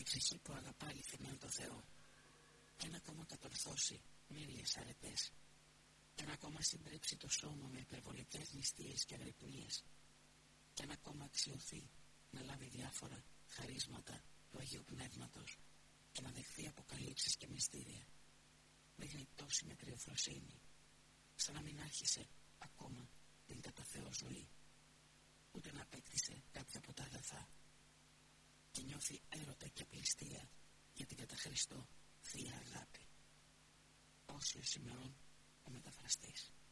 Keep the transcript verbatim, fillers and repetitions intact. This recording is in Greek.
η ψυχή που αγαπά αληθινά το Θεό, και να ακόμα κατορθώσει μύριες αρετές, και να ακόμα συντρίψει το σώμα με υπερβολικές νηστείες και αγρυπνίες, και να ακόμα αξιωθεί να λάβει διάφορα χαρίσματα του Αγίου Πνεύματος και να δεχθεί αποκαλύψεις και μυστήρια. Δείχνει τόση μετριοφροσύνη, σαν να μην άρχισε ακόμα την κατά Θεό ζωή, ούτε να απέκτησε κάποια από τα αγαθά, και νιώθει έρωτα και απληστία για την κατά Χριστό θεία αγάπη. Όσιος Σιμεών, ο μεταφραστής.